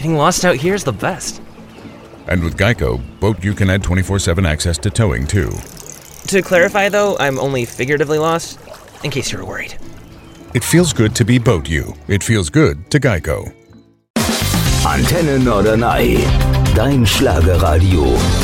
Getting lost out here is the best. And with Geico, Boat You can add 24/7 access to towing, too. To clarify, though, I'm only figuratively lost, in case you were worried. It feels good to be Boat You. It feels good to Geico. Antenne Norderney. Dein Schlagerradio.